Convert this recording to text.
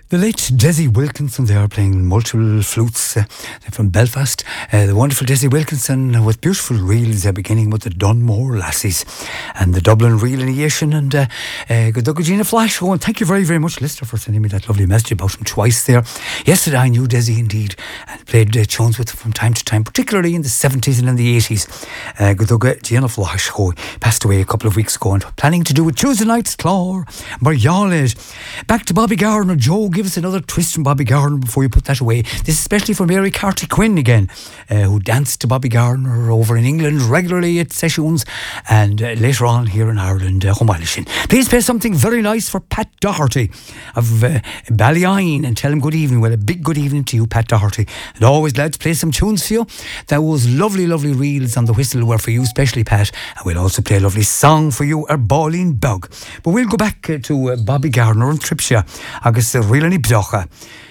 The late Desi Wilkinson, they are playing multiple flutes from Belfast. The wonderful Desi Wilkinson with beautiful reels, beginning with the Dunmore Lassies and the Dublin Reel Initiation. And good luck, Gina Flash. Oh, and thank you very, very much, Lister, for sending me that lovely message about him twice there. Yesterday I knew Desi indeed and played tunes with him from time to time, particularly in the 70s and in the 80s. Good luck, Gina Flash, who passed away a couple of weeks ago, and planning to do it Tuesday night's Clore, Marjolaid. Back to Bobby Gardner. Joe, give us another twist from Bobby Gardner before you put that away. This is especially for Mary Carty Quinn again, who danced to Bobby Gardner over in England regularly at sessions and later on here in Ireland. Please play something very nice for Pat Doherty of Ballyowen, and tell him good evening. Well, a big good evening to you, Pat Doherty. And always glad to play some tunes for you. Those lovely, lovely reels on the whistle were for you, especially Pat. And we'll also play a lovely song for you, our Ballin Bug. But we'll go back to Bobby Gardner and Tripsha. Agus Rilani Bdocha.